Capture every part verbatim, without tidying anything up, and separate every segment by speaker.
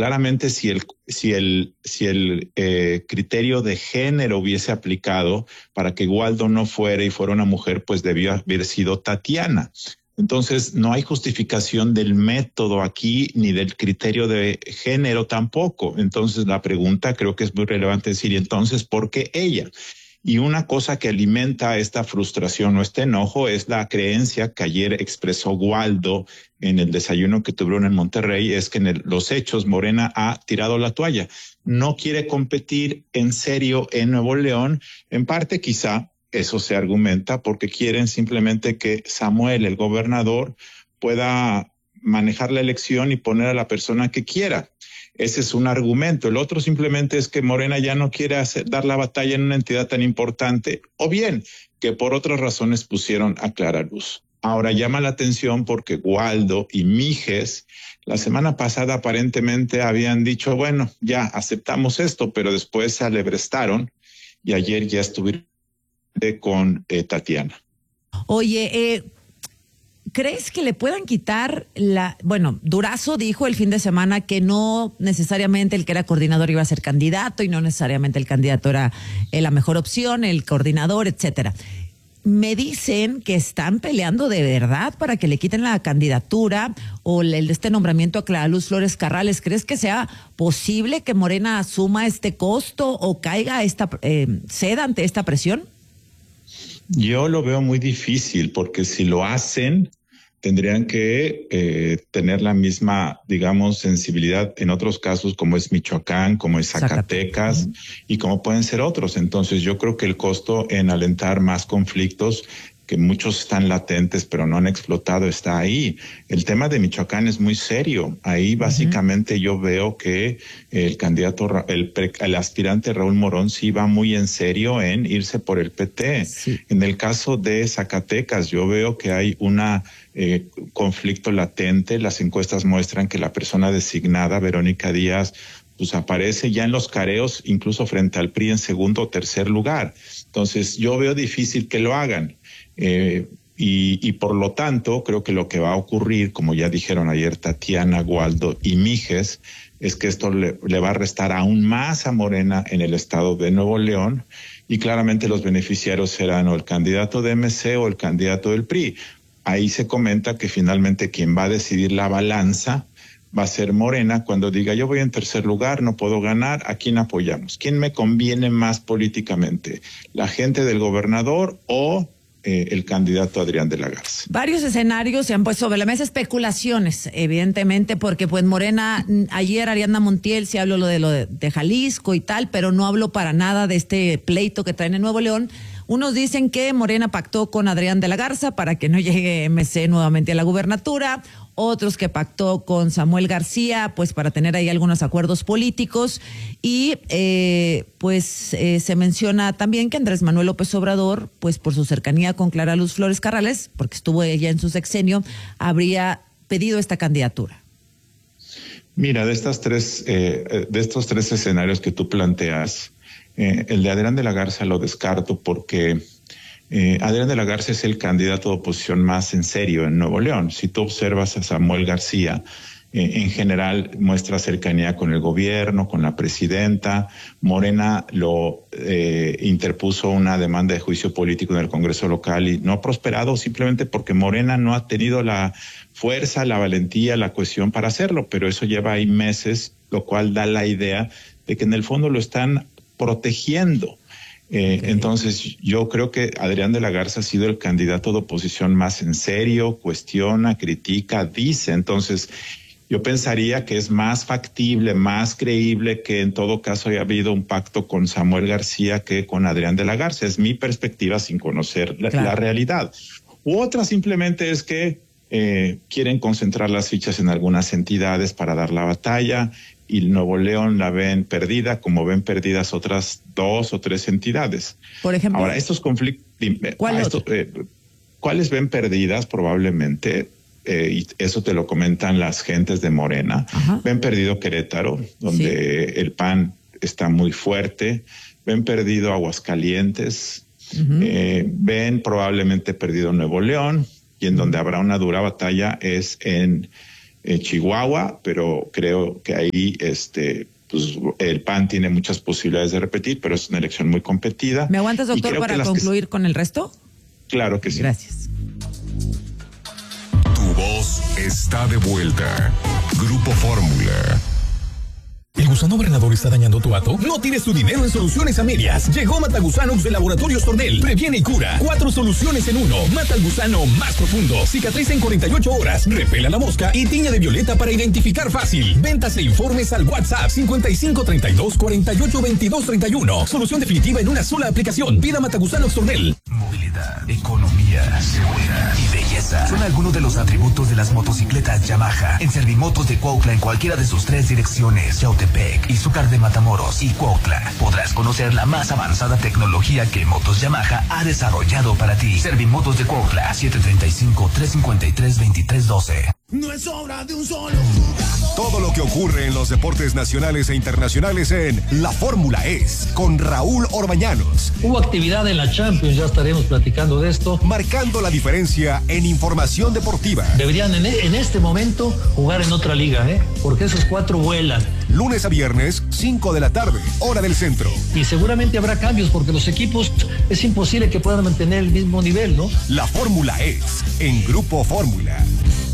Speaker 1: Claramente, si el, si el, si el eh, criterio de género hubiese aplicado para que Waldo no fuera y fuera una mujer, pues debió haber sido Tatiana. Entonces, no hay justificación del método aquí ni del criterio de género tampoco. Entonces, la pregunta creo que es muy relevante decir, entonces, ¿por qué ella? Y una cosa que alimenta esta frustración o este enojo es la creencia que ayer expresó Waldo en el desayuno que tuvieron en Monterrey, es que en el, los hechos Morena ha tirado la toalla. No quiere competir en serio en Nuevo León, en parte quizá eso se argumenta porque quieren simplemente que Samuel, el gobernador, pueda manejar la elección y poner a la persona que quiera. Ese es un argumento. El otro simplemente es que Morena ya no quiere hacer, dar la batalla en una entidad tan importante, o bien que por otras razones pusieron a Clara Luz. Ahora llama la atención porque Waldo y Mijes la semana pasada aparentemente habían dicho, bueno, ya aceptamos esto, pero después se alebrestaron y ayer ya estuvieron con eh, Tatiana.
Speaker 2: Oye, eh, ¿crees que le puedan quitar la... Bueno, Durazo dijo el fin de semana que no necesariamente el que era coordinador iba a ser candidato y no necesariamente el candidato era eh, la mejor opción, el coordinador, etcétera. Me dicen que están peleando de verdad para que le quiten la candidatura o el, este nombramiento a Clara Luz Flores Carrales. ¿Crees que sea posible que Morena asuma este costo o caiga esta, eh, ceda ante esta presión?
Speaker 1: Yo lo veo muy difícil porque si lo hacen, tendrían que eh, tener la misma, digamos, sensibilidad en otros casos como es Michoacán, como es Zacatecas, Zacatecas. y como pueden ser otros. Entonces yo creo que el costo en alentar más conflictos, que muchos están latentes pero no han explotado, está ahí. El tema de Michoacán es muy serio. Ahí básicamente uh-huh. yo veo que el candidato, el, el aspirante Raúl Morón sí va muy en serio en irse por el P T. Sí. En el caso de Zacatecas, yo veo que hay una eh, conflicto latente. Las encuestas muestran que la persona designada, Verónica Díaz, pues aparece ya en los careos, incluso frente al P R I en segundo o tercer lugar. Entonces yo veo difícil que lo hagan. Eh, y, y por lo tanto, creo que lo que va a ocurrir, como ya dijeron ayer Tatiana, Waldo y Mijes, es que esto le, le va a restar aún más a Morena en el estado de Nuevo León y claramente los beneficiarios serán o el candidato de M C o el candidato del P R I. Ahí se comenta que finalmente quien va a decidir la balanza va a ser Morena cuando diga yo voy en tercer lugar, no puedo ganar, ¿a quién apoyamos? ¿Quién me conviene más políticamente? ¿La gente del gobernador o Eh, el candidato Adrián de la Garza?
Speaker 2: Varios escenarios se han puesto sobre la mesa, especulaciones, evidentemente, porque pues Morena, ayer Ariadna Montiel sí habló lo de lo de, de Jalisco y tal, pero no habló para nada de este pleito que traen en Nuevo León. Unos dicen que Morena pactó con Adrián de la Garza para que no llegue M C nuevamente a la gubernatura, otros que pactó con Samuel García, pues para tener ahí algunos acuerdos políticos, y eh, pues eh, se menciona también que Andrés Manuel López Obrador, pues por su cercanía con Clara Luz Flores Carrales, porque estuvo ella en su sexenio, habría pedido esta candidatura.
Speaker 1: Mira, de estas tres, eh, de estos tres escenarios que tú planteas, eh, el de Adrián de la Garza lo descarto porque Eh, Adrián de la Garza es el candidato de oposición más en serio en Nuevo León. Si tú observas a Samuel García, eh, en general muestra cercanía con el gobierno, con la presidenta. Morena lo eh, interpuso una demanda de juicio político en el Congreso local y no ha prosperado simplemente porque Morena no ha tenido la fuerza, la valentía, la cohesión para hacerlo, pero eso lleva ahí meses, lo cual da la idea de que en el fondo lo están protegiendo. Eh, okay. Entonces, yo creo que Adrián de la Garza ha sido el candidato de oposición más en serio, cuestiona, critica, dice. Entonces, yo pensaría que es más factible, más creíble que en todo caso haya habido un pacto con Samuel García que con Adrián de la Garza. Es mi perspectiva sin conocer la, claro. la realidad. U otra simplemente es que eh, quieren concentrar las fichas en algunas entidades para dar la batalla y Nuevo León la ven perdida como ven perdidas otras dos o tres entidades.
Speaker 2: Por ejemplo.
Speaker 1: Ahora, estos conflictos,
Speaker 2: ¿cuál
Speaker 1: ah, estos, eh, ¿cuáles ven perdidas? Probablemente, eh, y eso te lo comentan las gentes de Morena. Ajá. Ven perdido Querétaro, donde sí. el P A N está muy fuerte. Ven perdido Aguascalientes. Uh-huh. Eh, ven probablemente perdido Nuevo León. Y en donde habrá una dura batalla es en eh, Chihuahua, pero creo que ahí este, pues, el P A N tiene muchas posibilidades de repetir, pero es una elección muy competida.
Speaker 2: ¿Me aguantas, doctor, para concluir que... con el resto?
Speaker 1: Claro que sí.
Speaker 2: Gracias.
Speaker 3: Tu voz está de vuelta. Grupo Fórmula. ¿El gusano granador está dañando tu hato? No tires tu dinero en soluciones a medias. Llegó Matagusanox de Laboratorios Tornel. Previene y cura. Cuatro soluciones en uno. Mata al gusano más profundo. Cicatriza en cuarenta y ocho horas. Repela la mosca y tiña de violeta para identificar fácil. Ventas e informes al WhatsApp cincuenta y cinco treinta y dos cuarenta y ocho veintidós treinta y uno. Solución definitiva en una sola aplicación. Pida Matagusanox Tornel. Movilidad, economía, seguridad y belleza son algunos de los atributos de las motocicletas Yamaha. En Servimotos de Cuautla, en cualquiera de sus tres direcciones, Yautepec, Izúcar de Matamoros y Cuautla, podrás conocer la más avanzada tecnología que Motos Yamaha ha desarrollado para ti. Servimotos de Cuautla, siete treinta y cinco, trescientos cincuenta y tres, veintitrés doce.
Speaker 4: No es obra de un solo jugador.
Speaker 3: Todo lo que ocurre en los deportes nacionales e internacionales en La Fórmula Es, con Raúl Orbañanos.
Speaker 5: Hubo actividad en la Champions, ya estaremos platicando de esto.
Speaker 3: Marcando la diferencia en información deportiva.
Speaker 5: Deberían en, en este momento jugar en otra liga, ¿eh? Porque esos cuatro vuelan.
Speaker 3: Lunes a viernes, cinco de la tarde, hora del centro.
Speaker 5: Y seguramente habrá cambios porque los equipos es imposible que puedan mantener el mismo nivel, ¿no?
Speaker 3: La Fórmula Es, en Grupo Fórmula.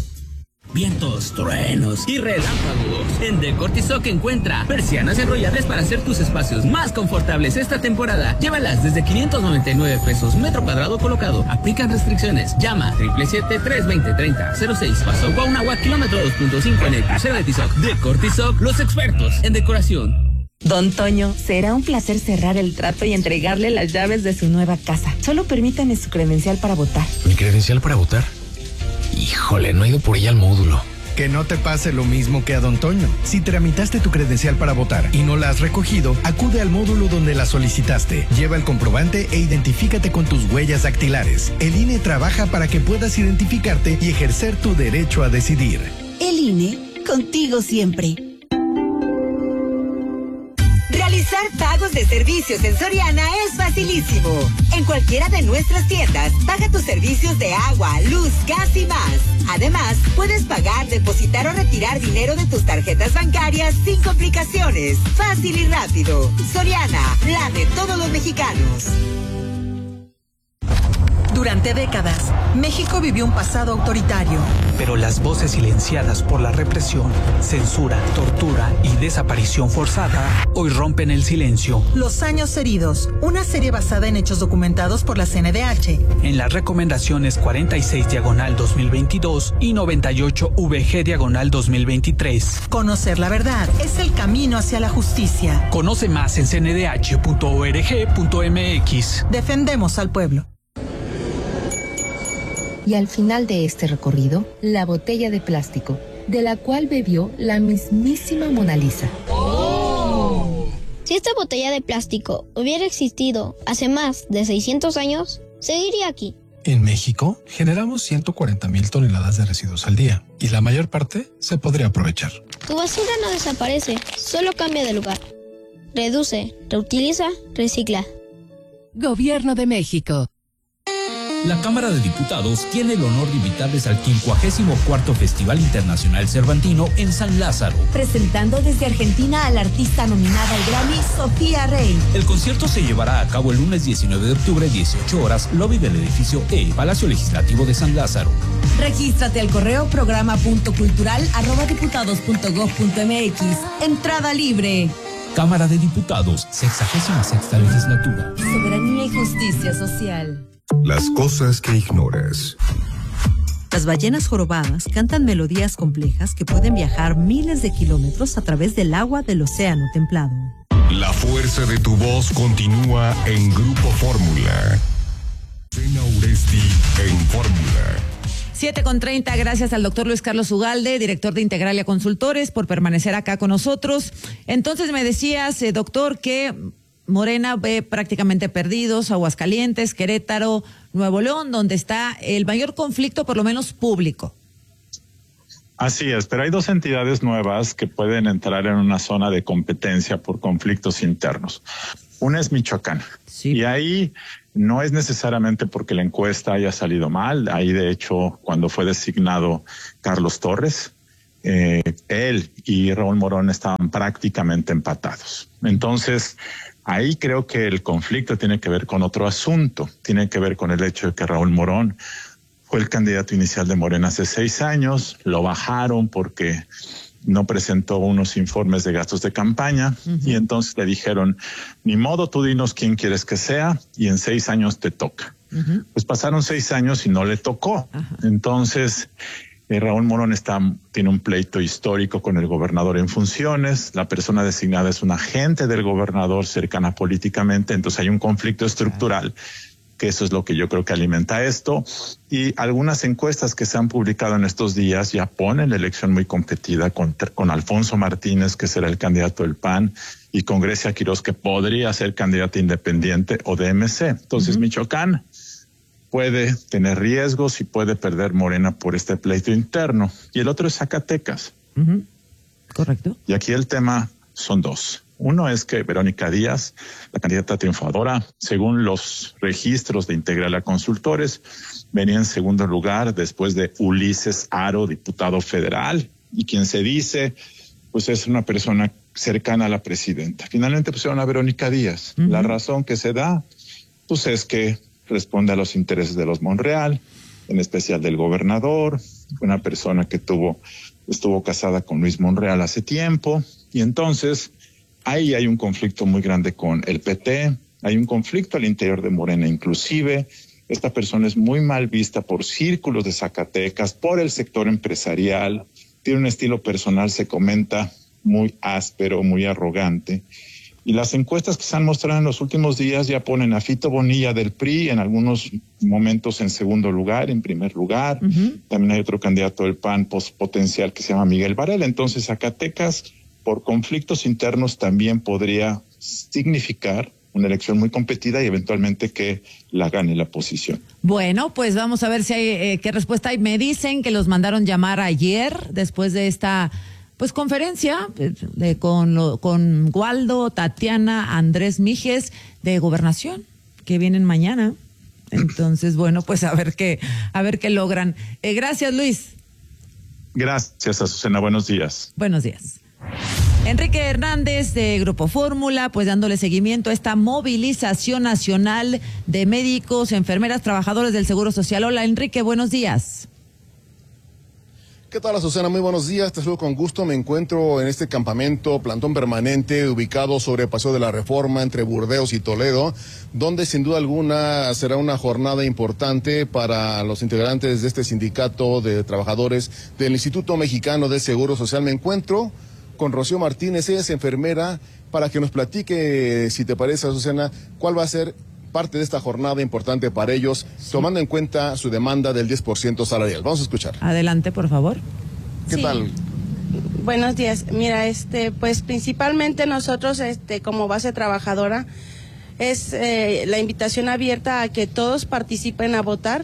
Speaker 6: Vientos, truenos y relámpagos. En Decortizoc encuentra persianas enrollables para hacer tus espacios más confortables esta temporada. Llévalas desde quinientos noventa y nueve pesos metro cuadrado colocado. Aplican restricciones. Llama siete siete siete, tres dos cero, tres cero cero seis. Paso Guanajuato, kilómetro dos punto cinco en el crucero de Tizoc. Decortizoc, los expertos en decoración.
Speaker 7: Don Toño, será un placer cerrar el trato y entregarle las llaves de su nueva casa. Solo permítame su credencial para votar.
Speaker 8: ¿Mi credencial para votar? Híjole, no he ido por ella al módulo.
Speaker 9: Que no te pase lo mismo que a Don Toño. Si tramitaste tu credencial para votar y no la has recogido, acude al módulo donde la solicitaste. Lleva el comprobante e identifícate con tus huellas dactilares. El I N E trabaja para que puedas identificarte y ejercer tu derecho a decidir.
Speaker 10: El I N E, contigo siempre.
Speaker 11: Realizar pagos de servicios en Soriana es facilísimo. En cualquiera de nuestras tiendas, paga tus servicios de agua, luz, gas y más. Además, puedes pagar, depositar o retirar dinero de tus tarjetas bancarias sin complicaciones. Fácil y rápido. Soriana, la de todos los mexicanos.
Speaker 12: Durante décadas, México vivió un pasado autoritario.
Speaker 13: Pero las voces silenciadas por la represión, censura, tortura y desaparición forzada hoy rompen el silencio.
Speaker 12: Los años heridos, una serie basada en hechos documentados por la C N D H.
Speaker 13: En las recomendaciones cuarenta y seis diagonal dos mil veintidós y noventa y ocho V G diagonal dos mil veintitrés.
Speaker 12: Conocer la verdad es el camino hacia la justicia.
Speaker 13: Conoce más en c n d h punto org punto m x.
Speaker 12: Defendemos al pueblo.
Speaker 14: Y al final de este recorrido, la botella de plástico, de la cual bebió la mismísima Mona Lisa.
Speaker 15: ¡Oh! Si esta botella de plástico hubiera existido hace más de seiscientos años, seguiría aquí.
Speaker 16: En México, generamos ciento cuarenta mil toneladas de residuos al día, y la mayor parte se podría aprovechar.
Speaker 15: Tu basura no desaparece, solo cambia de lugar. Reduce, reutiliza, recicla.
Speaker 17: Gobierno de México.
Speaker 18: La Cámara de Diputados tiene el honor de invitarles al quincuagésimo cuarto Festival Internacional Cervantino en San Lázaro.
Speaker 10: Presentando desde Argentina a la artista nominada al Grammy, Sofía Rey.
Speaker 18: El concierto se llevará a cabo el lunes diecinueve de octubre, dieciocho horas, lobby del edificio E, Palacio Legislativo de San Lázaro.
Speaker 10: Regístrate al correo programa punto cultural arroba diputados punto gob punto m x. Entrada libre.
Speaker 18: Cámara de Diputados, sexagésima sexta legislatura.
Speaker 10: Soberanía y justicia social.
Speaker 3: Las cosas que ignoras.
Speaker 19: Las ballenas jorobadas cantan melodías complejas que pueden viajar miles de kilómetros a través del agua del océano templado.
Speaker 3: La fuerza de tu voz continúa en Grupo Fórmula. Cena Uresti en Fórmula.
Speaker 2: siete con treinta, gracias al doctor Luis Carlos Ugalde, director de Integralia Consultores, por permanecer acá con nosotros. Entonces me decías, eh, doctor, que Morena ve prácticamente perdidos Aguascalientes, Querétaro, Nuevo León, donde está el mayor conflicto, por lo menos público.
Speaker 1: Así es, pero hay dos entidades nuevas que pueden entrar en una zona de competencia por conflictos internos. Una es Michoacán, sí. Y ahí no es necesariamente porque la encuesta haya salido mal. Ahí, de hecho, cuando fue designado Carlos Torres, eh, él y Raúl Morón estaban prácticamente empatados. Entonces, ahí creo que el conflicto tiene que ver con otro asunto, tiene que ver con el hecho de que Raúl Morón fue el candidato inicial de Morena hace seis años, lo bajaron porque no presentó unos informes de gastos de campaña, uh-huh. y entonces le dijeron, ni modo, tú dinos quién quieres que sea y en seis años te toca. Uh-huh. Pues pasaron seis años y no le tocó. Uh-huh. Entonces, eh, Raúl Morón está, tiene un pleito histórico con el gobernador en funciones, la persona designada es un agente del gobernador cercana políticamente, entonces hay un conflicto estructural. Uh-huh. Que eso es lo que yo creo que alimenta esto, y algunas encuestas que se han publicado en estos días ya ponen la elección muy competida con, con Alfonso Martínez, que será el candidato del P A N, y con Grecia Quirós, que podría ser candidata independiente o de M C. Entonces, uh-huh. Michoacán puede tener riesgos y puede perder Morena por este pleito interno, y el otro es Zacatecas.
Speaker 2: Uh-huh. Correcto.
Speaker 1: Y aquí el tema son dos. Uno es que Verónica Díaz, la candidata triunfadora, según los registros de Integral a Consultores, venía en segundo lugar después de Ulises Aro, diputado federal, y quien se dice, pues es una persona cercana a la presidenta. Finalmente pusieron a Verónica Díaz. Uh-huh. La razón que se da, pues es que responde a los intereses de los Monreal, en especial del gobernador, una persona que tuvo, estuvo casada con Luis Monreal hace tiempo, y entonces ahí hay un conflicto muy grande con el P T, hay un conflicto al interior de Morena inclusive. Esta persona es muy mal vista por círculos de Zacatecas, por el sector empresarial, tiene un estilo personal, se comenta, muy áspero, muy arrogante. Y las encuestas que se han mostrado en los últimos días ya ponen a Fito Bonilla del P R I en algunos momentos en segundo lugar, en primer lugar. Uh-huh. También hay otro candidato del P A N potencial que se llama Miguel Varela. Entonces Zacatecas, por conflictos internos, también podría significar una elección muy competida y eventualmente que la gane la oposición.
Speaker 2: Bueno, pues vamos a ver si hay eh, qué respuesta hay. Me dicen que los mandaron llamar ayer después de esta pues conferencia de, con lo, con Waldo, Tatiana, Andrés Mijes de Gobernación, que vienen mañana. Entonces, bueno, pues a ver qué a ver qué logran. Eh, gracias, Luis.
Speaker 1: Gracias, Azucena. Buenos días.
Speaker 2: Buenos días. Enrique Hernández de Grupo Fórmula, pues dándole seguimiento a esta movilización nacional de médicos, enfermeras, trabajadores del Seguro Social. Hola, Enrique, buenos días.
Speaker 20: ¿Qué tal, Azucena? Muy buenos días, te saludo con gusto. Me encuentro en este campamento, plantón permanente, ubicado sobre el Paseo de la Reforma entre Burdeos y Toledo, donde sin duda alguna será una jornada importante para los integrantes de este sindicato de trabajadores del Instituto Mexicano de Seguro Social. Me encuentro con Rocío Martínez, ella es enfermera, para que nos platique, si te parece, Azucena, cuál va a ser parte de esta jornada importante para ellos, sí, tomando en cuenta su demanda del diez por ciento salarial. Vamos a escuchar.
Speaker 2: Adelante, por favor.
Speaker 20: ¿Qué sí. tal?
Speaker 21: Buenos días. Mira, este, pues principalmente nosotros, este, como base trabajadora, es eh, la invitación abierta a que todos participen a votar.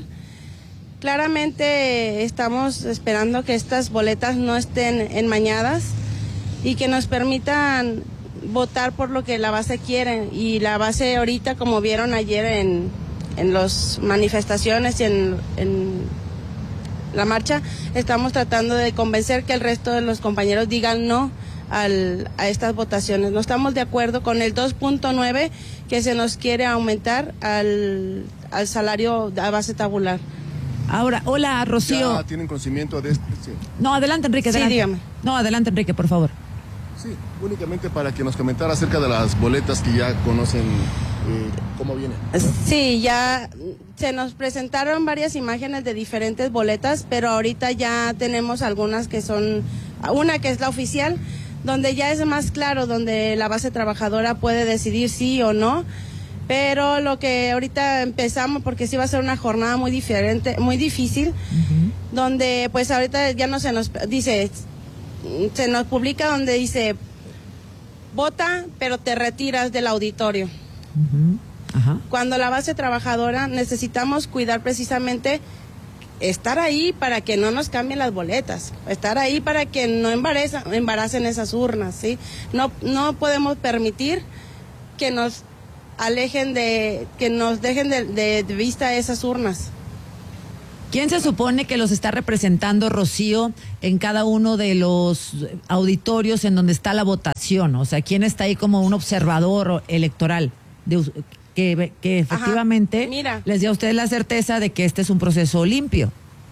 Speaker 21: Claramente estamos esperando que estas boletas no estén enmañadas y que nos permitan votar por lo que la base quiere. Y la base ahorita, como vieron ayer en, en las manifestaciones y en, en la marcha, estamos tratando de convencer que el resto de los compañeros digan no al, a estas votaciones. No estamos de acuerdo con el dos punto nueve que se nos quiere aumentar al, al salario a base tabular.
Speaker 2: Ahora, hola, Rocío.
Speaker 20: ¿Ya tienen conocimiento de esto? Sí.
Speaker 2: No, adelante, Enrique. Adelante.
Speaker 21: Sí, dígame.
Speaker 2: No, adelante, Enrique, por favor.
Speaker 20: Sí, únicamente para que nos comentara acerca de las boletas que ya conocen, eh, cómo vienen.
Speaker 21: Sí, ya se nos presentaron varias imágenes de diferentes boletas, pero ahorita ya tenemos algunas que son, una que es la oficial, donde ya es más claro, donde la base trabajadora puede decidir sí o no. Pero lo que ahorita empezamos, porque sí va a ser una jornada muy diferente, muy difícil, uh-huh, donde pues ahorita ya no se nos dice, se nos publica donde dice, vota, pero te retiras del auditorio. Uh-huh. Ajá. Cuando la base trabajadora necesitamos cuidar precisamente, estar ahí para que no nos cambien las boletas, estar ahí para que no embaraza, embaracen esas urnas, ¿sí? No, no podemos permitir que nos alejen de, que nos dejen de, de, de vista esas urnas.
Speaker 2: ¿Quién se supone que los está representando, Rocío, en cada uno de los auditorios en donde está la votación? O sea, ¿quién está ahí como un observador electoral de, que, que efectivamente
Speaker 21: Mira.
Speaker 2: les dé a ustedes la certeza de que este es un proceso limpio?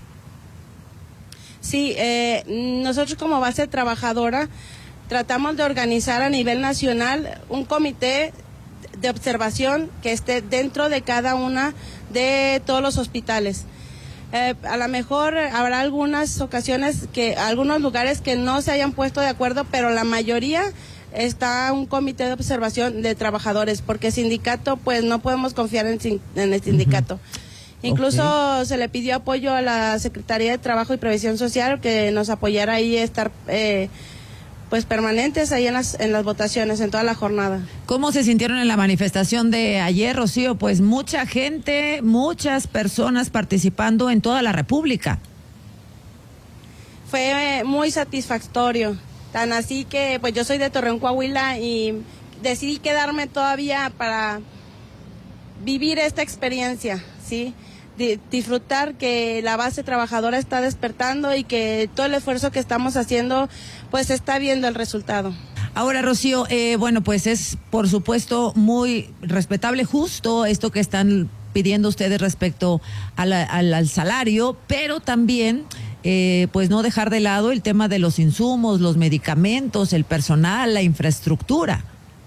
Speaker 21: Sí, eh, nosotros como base trabajadora tratamos de organizar a nivel nacional un comité de observación que esté dentro de cada una de todos los hospitales. Eh, a lo mejor habrá algunas ocasiones que, algunos lugares que no se hayan puesto de acuerdo, pero la mayoría está un comité de observación de trabajadores, porque sindicato, pues no podemos confiar en, en el sindicato. Uh-huh. Incluso okay. se le pidió apoyo a la Secretaría de Trabajo y Previsión Social, que nos apoyara ahí a estar eh, pues permanentes ahí en las, en las votaciones, en toda la jornada.
Speaker 2: ¿Cómo se sintieron en la manifestación de ayer, Rocío? Pues mucha gente, muchas personas participando en toda la República.
Speaker 21: Fue muy satisfactorio, tan así que pues yo soy de Torreón, Coahuila, y decidí quedarme todavía para vivir esta experiencia, ¿sí? De disfrutar que la base trabajadora está despertando y que todo el esfuerzo que estamos haciendo pues está viendo el resultado.
Speaker 2: Ahora, Rocío, eh, bueno, pues es por supuesto muy respetable, justo esto que están pidiendo ustedes respecto a la, al, al salario, pero también eh, pues no dejar de lado el tema de los insumos, los medicamentos, el personal, la infraestructura.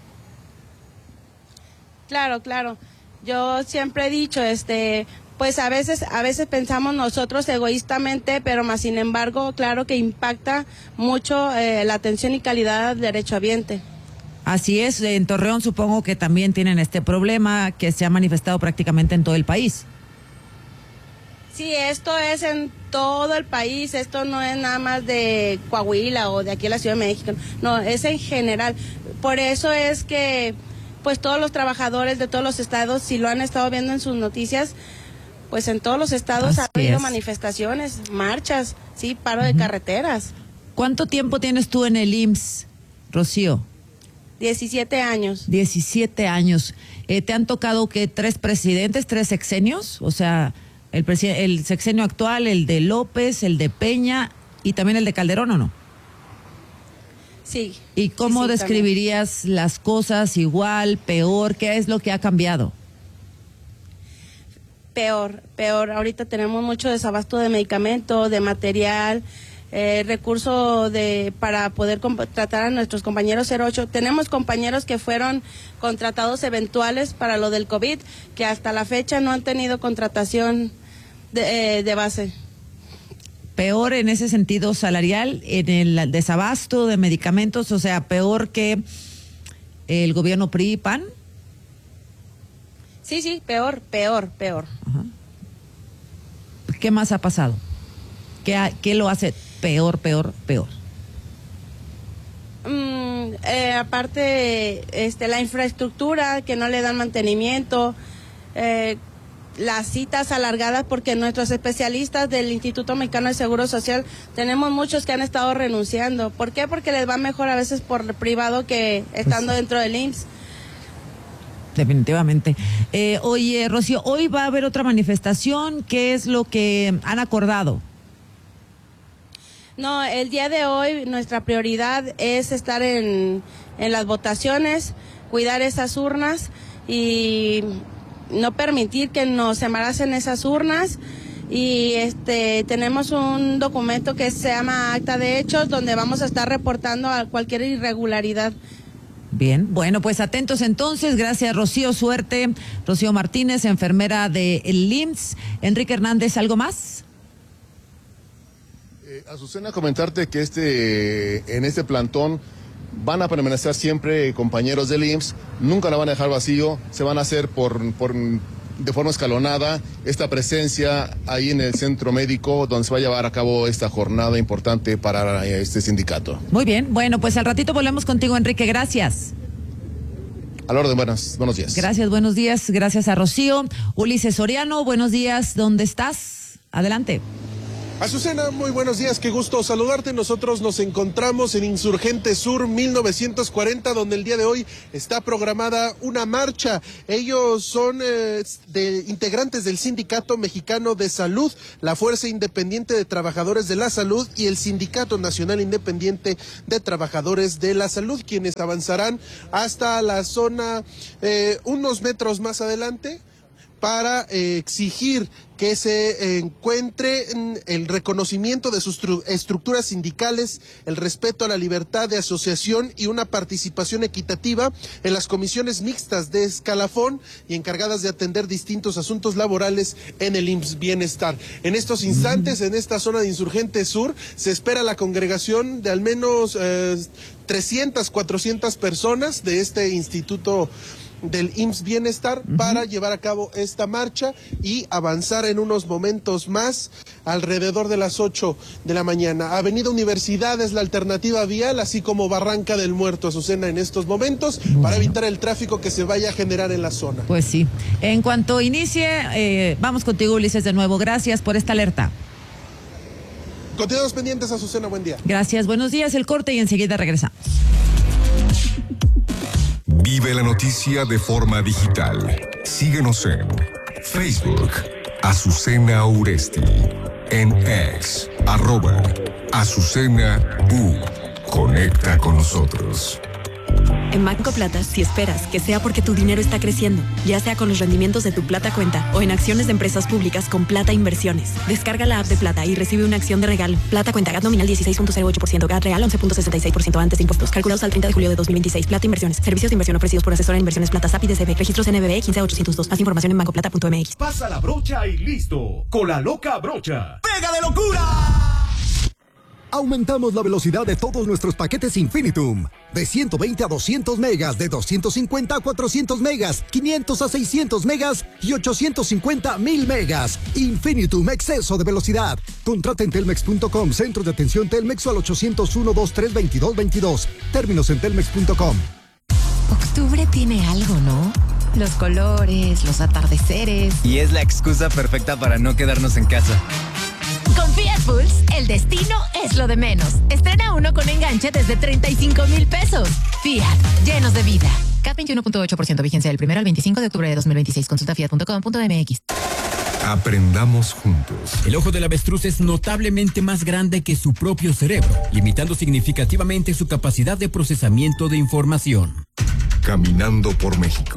Speaker 21: Claro, claro. Yo siempre he dicho, este, pues a veces, a veces pensamos nosotros egoístamente, pero más sin embargo, claro que impacta mucho eh, la atención y calidad del derechohabiente.
Speaker 2: Así es, en Torreón supongo que también tienen este problema que se ha manifestado prácticamente en todo el país.
Speaker 21: Sí, esto es en todo el país, esto no es nada más de Coahuila o de aquí en la Ciudad de México, no, es en general. Por eso es que pues todos los trabajadores de todos los estados, si lo han estado viendo en sus noticias, pues en todos los estados ha habido manifestaciones, marchas, sí, paro uh-huh. de carreteras.
Speaker 2: ¿Cuánto tiempo tienes tú en el I M S S, Rocío?
Speaker 21: diecisiete años.
Speaker 2: diecisiete años. Eh, ¿Te han tocado que tres presidentes, tres sexenios? O sea, el, el sexenio actual, el de López, el de Peña y también el de Calderón, ¿o no?
Speaker 21: Sí.
Speaker 2: ¿Y cómo
Speaker 21: sí, sí,
Speaker 2: describirías también las cosas igual, peor? ¿Qué es lo que ha cambiado?
Speaker 21: Peor, peor. Ahorita tenemos mucho desabasto de medicamentos, de material, eh, recurso de para poder contratar a nuestros compañeros cero ocho. Tenemos compañeros que fueron contratados eventuales para lo del COVID, que hasta la fecha no han tenido contratación de, eh, de base.
Speaker 2: Peor en ese sentido salarial, en el desabasto de medicamentos, o sea, peor que el gobierno P R I, P A N.
Speaker 21: Sí, sí, peor, peor, peor.
Speaker 2: Ajá. ¿Qué más ha pasado? ¿Qué, ha, qué lo hace peor, peor, peor?
Speaker 21: Mm, eh, aparte, este, la infraestructura, que no le dan mantenimiento, eh, las citas alargadas, porque nuestros especialistas del Instituto Mexicano de Seguro Social, tenemos muchos que han estado renunciando. ¿Por qué? Porque les va mejor a veces por privado que estando pues, dentro del I M S S.
Speaker 2: Definitivamente. Eh, oye, Rocío, hoy va a haber otra manifestación. ¿Qué es lo que han acordado?
Speaker 21: No, el día de hoy nuestra prioridad es estar en, en las votaciones, cuidar esas urnas y no permitir que nos embaracen esas urnas. Y este tenemos un documento que se llama Acta de Hechos, donde vamos a estar reportando a cualquier irregularidad.
Speaker 2: Bien, bueno, pues atentos entonces. Gracias, Rocío. Suerte. Rocío Martínez, enfermera del I M S S. Enrique Hernández, ¿algo más?
Speaker 20: Eh, Azucena, comentarte que este en este plantón van a permanecer siempre compañeros del I M S S, nunca la van a dejar vacío, se van a hacer por, por de forma escalonada esta presencia ahí en el centro médico donde se va a llevar a cabo esta jornada importante para este sindicato.
Speaker 2: Muy bien, bueno, pues al ratito volvemos contigo, Enrique, gracias.
Speaker 20: A la orden, buenas, buenos días.
Speaker 2: Gracias, buenos días, gracias a Rocío. Ulises Soriano, buenos días, ¿dónde estás? Adelante.
Speaker 4: Azucena, muy buenos días, qué gusto saludarte. Nosotros nos encontramos en Insurgente Sur mil novecientos cuarenta, donde el día de hoy está programada una marcha. Ellos son eh, de, integrantes del Sindicato Mexicano de Salud, la Fuerza Independiente de Trabajadores de la Salud y el Sindicato Nacional Independiente de Trabajadores de la Salud, quienes avanzarán hasta la zona eh, unos metros más adelante para eh, exigir que se encuentre el reconocimiento de sus estructuras sindicales, el respeto a la libertad de asociación y una participación equitativa en las comisiones mixtas de escalafón y encargadas de atender distintos asuntos laborales en el I M S S Bienestar. En estos instantes, en esta zona de Insurgente Sur, se espera la congregación de al menos eh, trescientas, cuatrocientas personas de este instituto del I M S S Bienestar uh-huh. para llevar a cabo esta marcha y avanzar en unos momentos más alrededor de las ocho de la mañana. Avenida Universidad es la alternativa vial, así como Barranca del Muerto, Azucena, en estos momentos, bueno, para evitar el tráfico que se vaya a generar en la zona.
Speaker 2: Pues sí. En cuanto inicie, eh, vamos contigo, Ulises, de nuevo. Gracias por esta alerta.
Speaker 4: Continuamos pendientes, Azucena, buen día.
Speaker 2: Gracias, buenos días. El corte y enseguida regresamos.
Speaker 3: Vive la noticia de forma digital. Síguenos en Facebook, Azucena Uresti, en X, arroba Azucena U. Conecta con nosotros.
Speaker 22: En Banco Plata, si esperas que sea porque tu dinero está creciendo, ya sea con los rendimientos de tu Plata Cuenta o en acciones de empresas públicas con Plata Inversiones, descarga la app de Plata y recibe una acción de regalo. Plata Cuenta, G A T nominal dieciséis punto cero ocho por ciento, G A T real once punto sesenta y seis por ciento antes de impuestos, calculados al treinta de julio de dos mil veintiséis. Plata Inversiones, servicios de inversión ofrecidos por asesora en inversiones Plata S A P y D C B, registros N B B quince ochocientos dos. Más información en banco plata punto m x.
Speaker 23: Pasa la brocha y listo. Con la loca brocha. ¡Pega de locura!
Speaker 24: Aumentamos la velocidad de todos nuestros paquetes Infinitum. De ciento veinte a doscientos megas, de doscientos cincuenta a cuatrocientos megas, quinientos a seiscientos megas y ochocientos cincuenta a mil megas. Infinitum, exceso de velocidad. Contrata en telmex punto com, centro de atención Telmex o al ochocientos uno, veintitrés, veintidós, veintidós. Términos en telmex punto com.
Speaker 25: Octubre tiene algo, ¿no? Los colores, los atardeceres.
Speaker 26: Y es la excusa perfecta para no quedarnos en casa.
Speaker 25: Con Fiat Pulse, el destino es lo de menos. Estrena uno con enganche desde treinta y cinco mil pesos. Fiat, llenos de vida. C A T veintiuno punto ocho por ciento, vigencia del primero al veinticinco de octubre de dos mil veintiséis. Consulta fiat punto com punto m x.
Speaker 3: Aprendamos juntos.
Speaker 18: El ojo del avestruz es notablemente más grande que su propio cerebro, limitando significativamente su capacidad de procesamiento de información.
Speaker 3: Caminando por México.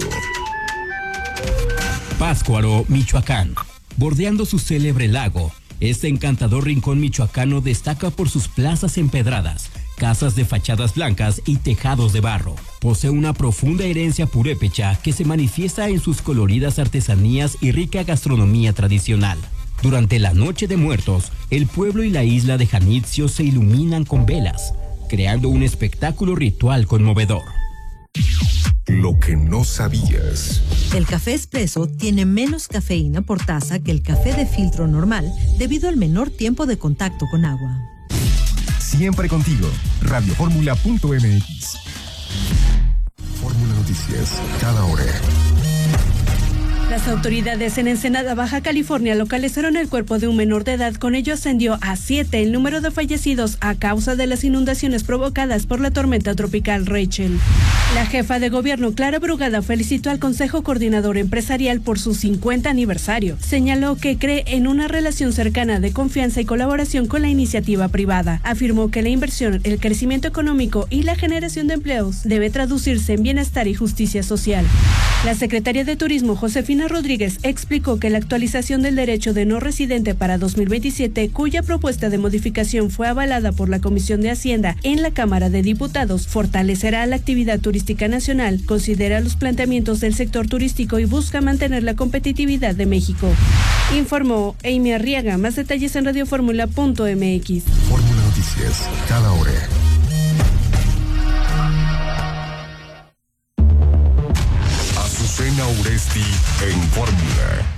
Speaker 18: Pátzcuaro, Michoacán. Bordeando su célebre lago, este encantador rincón michoacano destaca por sus plazas empedradas, casas de fachadas blancas y tejados de barro. Posee una profunda herencia purépecha que se manifiesta en sus coloridas artesanías y rica gastronomía tradicional. Durante la Noche de Muertos, el pueblo y la isla de Janitzio se iluminan con velas, creando un espectáculo ritual conmovedor.
Speaker 3: Lo que no sabías.
Speaker 19: El café expreso tiene menos cafeína por taza que el café de filtro normal debido al menor tiempo de contacto con agua.
Speaker 3: Siempre contigo. radio fórmula punto m x. Fórmula Noticias, cada hora.
Speaker 27: Las autoridades en Ensenada, Baja California, localizaron el cuerpo de un menor de edad. Con ello ascendió a siete el número de fallecidos a causa de las inundaciones provocadas por la tormenta tropical Rachel. La jefa de gobierno, Clara Brugada, felicitó al Consejo Coordinador Empresarial por su cincuenta aniversario. Señaló que cree en una relación cercana de confianza y colaboración con la iniciativa privada. Afirmó que la inversión, el crecimiento económico y la generación de empleos debe traducirse en bienestar y justicia social. La secretaria de Turismo, Josefina Rodríguez, explicó que la actualización del derecho de no residente para dos mil veintisiete, cuya propuesta de modificación fue avalada por la Comisión de Hacienda en la Cámara de Diputados, fortalecerá la actividad turística nacional, considera los planteamientos del sector turístico y busca mantener la competitividad de México. Informó Amy Arriaga. Más detalles en radio fórmula punto m x.
Speaker 3: Fórmula Noticias, cada hora. Azucena Uresti en Fórmula.